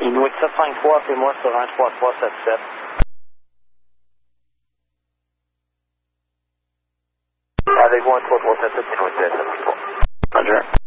Inuit 753, appelez-moi sur 13377. Avec moi 3377, Inuit 753. Roger.